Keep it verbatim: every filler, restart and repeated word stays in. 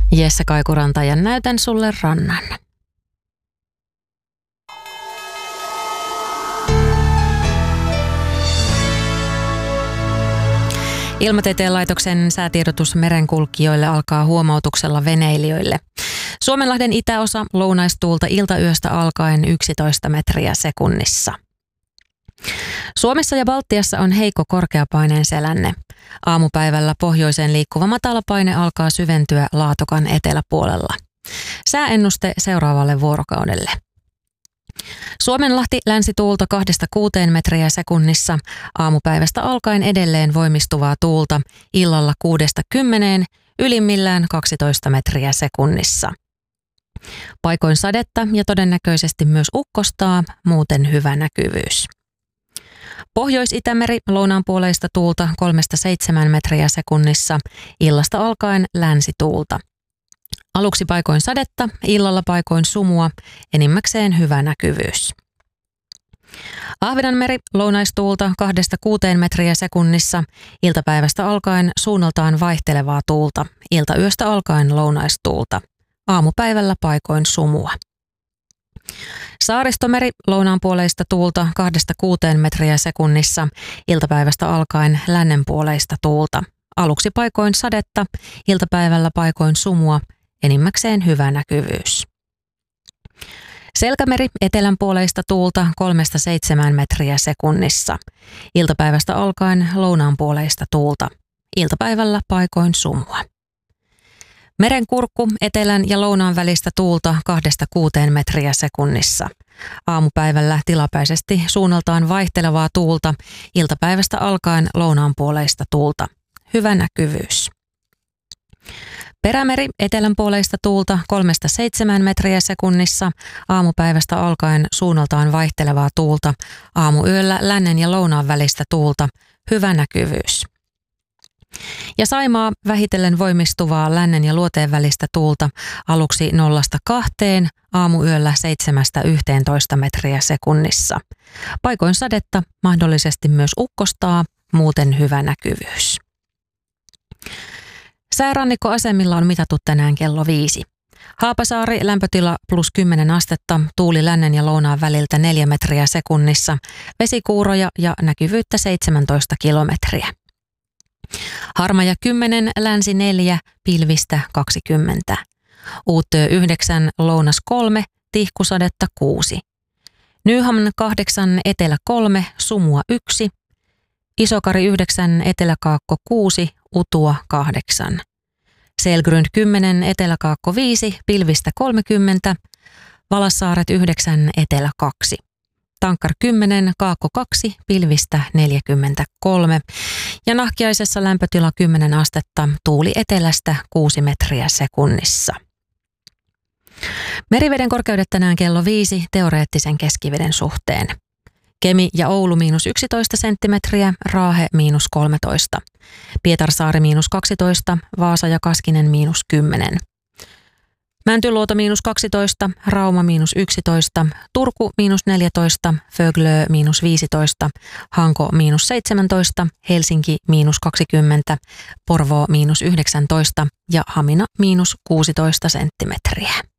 Jesse Kaikuranta ja näytän sulle rannan. Ilmatieteen laitoksen säätiedotus merenkulkijoille alkaa huomautuksella veneilijöille. Suomenlahden itäosa lounaistuulta iltayöstä alkaen yksitoista metriä sekunnissa. Suomessa ja Baltiassa on heikko korkeapaineen selänne. Aamupäivällä pohjoiseen liikkuva matalapaine alkaa syventyä Laatokan eteläpuolella. Sääennuste seuraavalle vuorokaudelle. Suomenlahti länsituulta kahdesta kuuteen metriä sekunnissa, aamupäivästä alkaen edelleen voimistuvaa tuulta, illalla kuudesta kymmeneen, ylimmillään kaksitoista metriä sekunnissa. Paikoin sadetta ja todennäköisesti myös ukkostaa, muuten hyvä näkyvyys. Pohjois-Itämeri lounaanpuoleista tuulta kolmesta seitsemään metriä sekunnissa, illasta alkaen länsituulta. Aluksi paikoin sadetta, illalla paikoin sumua, enimmäkseen hyvä näkyvyys. Ahvenanmeri lounaistuulta kahdesta kuuteen metriä sekunnissa, iltapäivästä alkaen suunnaltaan vaihtelevaa tuulta, iltayöstä alkaen lounaistuulta. Aamupäivällä paikoin sumua. Saaristomeri lounaanpuoleista tuulta kahdesta kuuteen metriä sekunnissa, iltapäivästä alkaen lännenpuoleista tuulta. Aluksi paikoin sadetta, iltapäivällä paikoin sumua, enimmäkseen hyvä näkyvyys. Selkämeri etelänpuoleista tuulta kolmesta seitsemään metriä sekunnissa. Iltapäivästä alkaen lounaanpuoleista tuulta. Iltapäivällä paikoin sumua. Merenkurkku etelän ja lounaan välistä tuulta kahdesta kuuteen metriä sekunnissa. Aamupäivällä tilapäisesti suunnaltaan vaihtelevaa tuulta. Iltapäivästä alkaen lounaanpuoleista tuulta. Hyvä näkyvyys. Perämeri etelänpuoleista tuulta kolmesta seitsemään metriä sekunnissa, aamupäivästä alkaen suunnaltaan vaihtelevaa tuulta, aamuyöllä lännen ja lounaan välistä tuulta, hyvä näkyvyys. Ja Saimaa vähitellen voimistuvaa lännen ja luoteen välistä tuulta, aluksi nollasta kahteen, aamuyöllä seitsemästä yhteentoista metriä sekunnissa. Paikoin sadetta, mahdollisesti myös ukkostaa, muuten hyvä näkyvyys. Säärannikkoasemilla on mitattu tänään kello viisi. Haapasaari lämpötila plus kymmenen astetta, tuuli lännen ja lounaan väliltä neljä metriä sekunnissa, vesikuuroja ja näkyvyyttä seitsemäntoista kilometriä. Harmaja kymmenen, länsi neljä, pilvistä kaksikymmentä. Uuttöö yhdeksän, lounas kolme, tihkusadetta kuusi. Nyhamn kahdeksan, etelä kolme, sumua yksi. Isokari yhdeksän, eteläkaakko kuusi, utua kahdeksan. Selgrund kymmenen, eteläkaakko viisi, pilvistä kolmekymmentä. Valassaaret yhdeksän, etelä kaksi. Tankkar kymmenen, kaakko kaksi, pilvistä neljäkymmentäkolme. Ja Nahkiaisessa lämpötila kymmenen astetta, tuuli etelästä kuusi metriä sekunnissa. Meriveden korkeudet tänään kello viisi teoreettisen keskiveden suhteen. Kemi ja Oulu miinus yksitoista senttimetriä, Raahe miinus kolmetoista. Pietarsaari miinus kaksitoista, Vaasa ja Kaskinen miinus kymmenen. Mäntyluoto miinus kaksitoista, Rauma miinus yksitoista, Turku miinus neljätoista, Föglö miinus viisitoista, Hanko miinus seitsemäntoista, Helsinki miinus kaksikymmentä, Porvoo miinus yhdeksäntoista ja Hamina miinus kuusitoista senttimetriä.